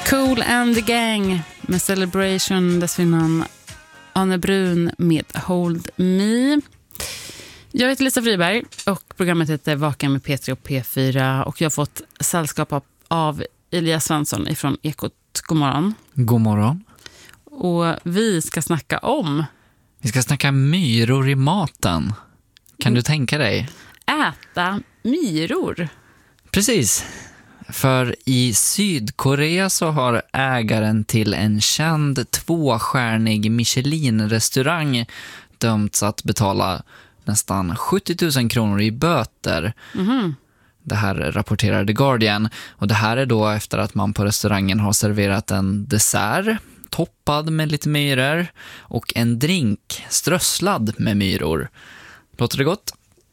Cool and the Gang med Celebration, dessförinnan Anne Brun med Hold Me. Jag heter Lisa Friberg och programmet heter Vaken med P3 och P4 och jag har fått sällskap av Elias Svensson ifrån Ekot. God morgon. God morgon. Och vi ska snacka om... Vi ska snacka myror i maten. Kan du tänka dig? Äta myror. Precis. För i Sydkorea så har ägaren till en känd 2-stjärnig Michelin-restaurang dömts att betala nästan 70 000 kronor i böter. Det här rapporterar The Guardian. Och det här är då efter att man på restaurangen har serverat en dessert toppad med lite myror och en drink strösslad med myror. Låter det gott?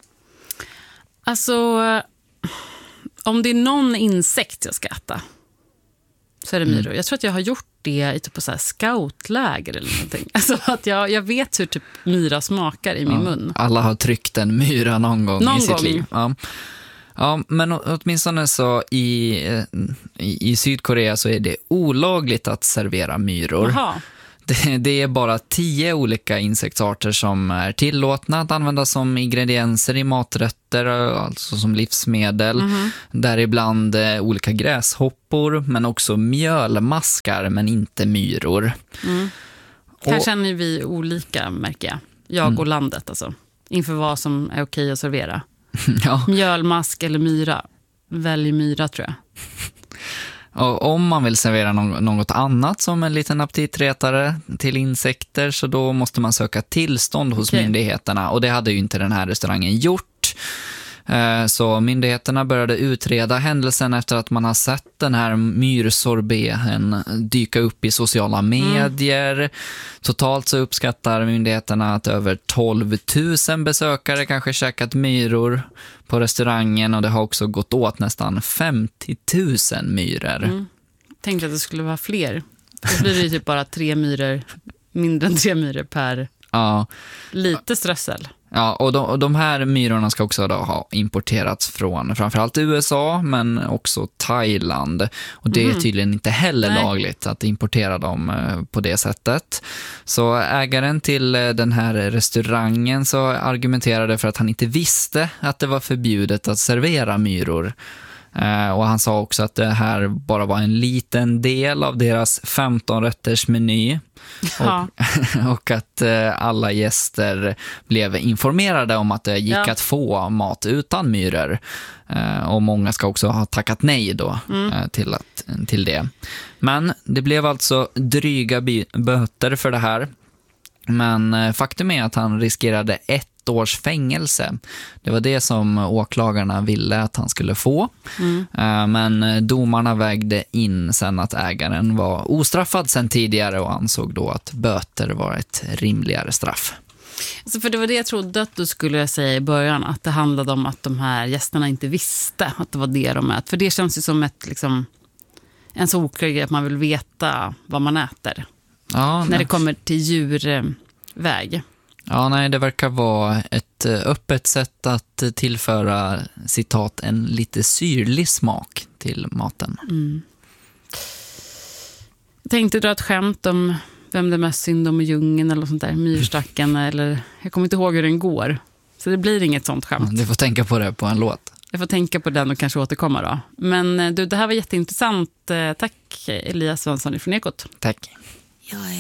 Alltså, om det är någon insekt jag ska äta så är det myror. Jag tror att jag har gjort det typ på så här scoutläger eller någonting. Alltså att jag vet hur typ myra smakar i min mun. Alla har tryckt en myra någon gång i sitt liv. Ja, men åtminstone så i Sydkorea så är det olagligt att servera myror. Aha. Det är bara 10 olika insektsarter som är tillåtna att använda som ingredienser i maträtter, alltså som livsmedel. Däribland olika gräshoppor, men också mjölmaskar, men inte myror. Här känner vi olika, märker jag och landet alltså, inför vad som är okej att servera. Ja. Mjölmask eller myra. Välj myra, tror jag. Och om man vill servera något annat som en liten aptitretare till insekter, så då måste man söka tillstånd hos myndigheterna. Och det hade ju inte den här restaurangen gjort. Så myndigheterna började utreda händelsen efter att man har sett den här myrsorbeten dyka upp i sociala medier. Totalt så uppskattar myndigheterna att över 12 000 besökare kanske käkat myror på restaurangen, och det har också gått åt nästan 50 000 myror. Tänkte att det skulle vara fler. Då blir det typ bara 3 myror, mindre än 3 myror per lite strössel. Ja, och de här myrorna ska också då ha importerats från framförallt USA, men också Thailand. Och det är tydligen inte heller lagligt att importera dem på det sättet. Så ägaren till den här restaurangen så argumenterade för att han inte visste att det var förbjudet att servera myror. Och han sa också att det här bara var en liten del av deras 15-rätters meny. Och att alla gäster blev informerade om att det gick att få mat utan myror. Och många ska också ha tackat nej då till det. Men det blev alltså dryga böter för det här. Men faktum är att han riskerade 1 års fängelse. Det var det som åklagarna ville att han skulle få. Men domarna vägde in sen att ägaren var ostraffad sen tidigare och ansåg då att böter var ett rimligare straff. Alltså, för det var det jag trodde att du skulle säga i början, att det handlade om att de här gästerna inte visste att det var det de äter. För det känns ju som ett, liksom, en så oklar grej att man vill veta vad man äter. När det kommer till djurväg. Ja, nej, det verkar vara ett öppet sätt att tillföra, citat, en lite syrlig smak till maten. Jag tänkte dra ett skämt om vem det är mest synd om i djungeln eller sånt där, myrstacken, eller jag kommer inte ihåg hur den går. Så det blir inget sånt skämt. Du får tänka på det på en låt. Jag får tänka på den och kanske återkomma då. Men du, det här var jätteintressant. Tack Elias Svensson från Ekot. Tack. Jag är